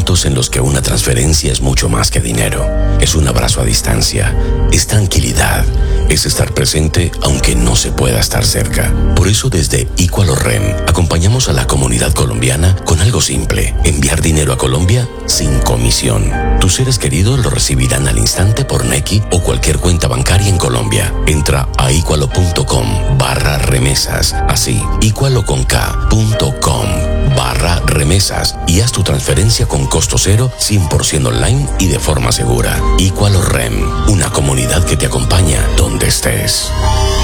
momentos en los que una transferencia es mucho más que dinero. Es un abrazo a distancia, es tranquilidad, es estar presente aunque no se pueda estar cerca. Por eso desde Equalorem acompañamos a la comunidad colombiana con algo simple: enviar dinero a Colombia sin comisión. Tus seres queridos lo recibirán al instante por Nequi o cualquier cuenta bancaria en Colombia. Entra a equalo.com/remesas, así, equaloconk.com/remesas y haz tu transferencia con costo cero, 100% online y de forma segura. Equalorem, una comunidad que te acompaña donde estés.